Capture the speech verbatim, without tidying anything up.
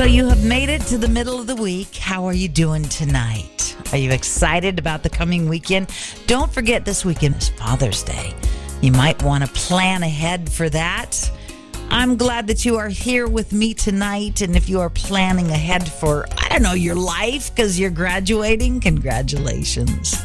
So you have made it to the middle of the week. How are you doing tonight? Are you excited about the coming weekend? Don't forget this weekend is Father's Day. You might want to plan ahead for that. I'm glad that you are here with me tonight. And if you are planning ahead for, I don't know, your life because you're graduating, congratulations.